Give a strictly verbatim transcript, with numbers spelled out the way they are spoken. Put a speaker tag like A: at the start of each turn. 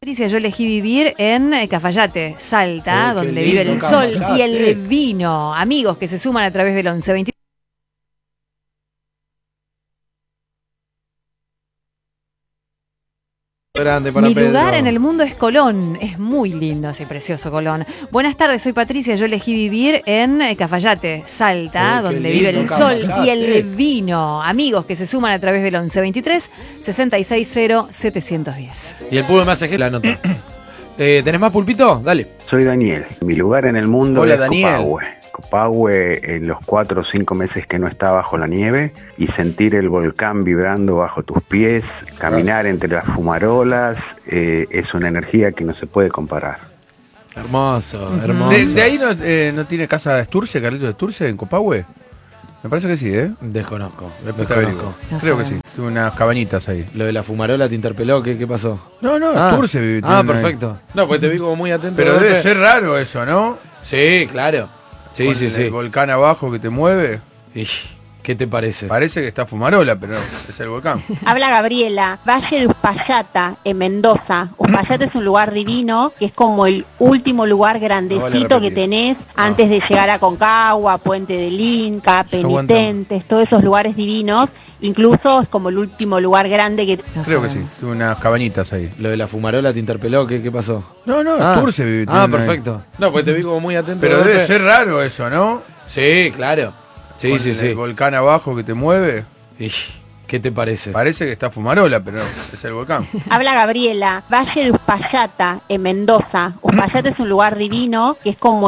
A: Patricia, yo elegí vivir en Cafayate, Salta,
B: Oh, qué
A: donde
B: lindo,
A: vive el sol
B: Cafayate.
A: y el vino. Amigos que se suman a través del once veintitrés.
B: Grande para
A: Mi
B: Pedro.
A: lugar en el mundo es Colón. Es muy lindo ese precioso Colón. Buenas tardes, soy Patricia. Yo elegí vivir en Cafayate, Salta,
B: Oh, qué
A: donde
B: lindo,
A: vive el sol y el
B: Cafayate.
A: vino. Amigos que se suman a través del once veintitrés, sesenta y seis cero, setecientos diez.
B: Y el pulpo me hace la nota. eh, ¿Tenés más, Pulpito? Dale.
C: Soy Daniel. Mi lugar en el mundo
B: Hola,
C: es
B: Daniel.
C: Copahue. Copahue, en los cuatro o cinco meses que no está bajo la nieve, y sentir el volcán vibrando bajo tus pies, caminar entre las fumarolas, eh, es una energía que no se puede comparar.
B: Hermoso, hermoso.
D: ¿De, de ahí no, eh, no tiene casa de Esturce, Carlitos de Esturce, en Copahue? Me parece que sí, ¿eh?
B: Desconozco,
D: Después te
B: desconozco.
D: averiguo.
A: No
D: Creo que sí.
A: sabemos.
D: Tiene unas cabañitas ahí.
B: Lo de la fumarola te interpeló, ¿qué, qué pasó?
D: No, no,
B: Ah,
D: Esturce vive.
B: ah,
D: tiene-
B: perfecto. No, pues te vi como muy atento.
D: Pero
B: de
D: debe
B: golpe.
D: ser raro eso, ¿no?
B: Sí, claro. Sí,
D: Con
B: sí,
D: el
B: sí.
D: volcán abajo que te mueve.
B: Y, ¿qué te parece?
D: Parece que está Fumarola, pero es el volcán.
E: Habla Gabriela, Valle de Uspallata, en Mendoza. Uspallata es un lugar divino, que es como el último lugar grandecito
D: repetir.
E: que tenés antes de llegar a Concagua, Puente del Inca,
D: aguanta.
E: Penitentes, todos esos lugares divinos. Incluso es como el último lugar grande que...
A: No
D: Creo que sí.
A: sabemos.
D: Tiene unas cabañitas ahí.
B: Lo de la fumarola te interpeló, ¿qué, qué pasó?
D: No, no,
B: Ah,
D: Esturce vive.
B: ah,
D: tiene-
B: perfecto. No, pues te vi como muy atento.
D: Pero
B: de
D: debe
B: golpe.
D: ser raro eso, ¿no?
B: Sí, claro. Sí,
D: Con
B: sí,
D: el
B: sí.
D: volcán abajo que te mueve.
B: Y, ¿qué te parece?
D: Parece que está Fumarola, pero es el volcán.
E: Habla Gabriela, Valle de Uspallata, en Mendoza. Uspallata es un lugar divino, que es como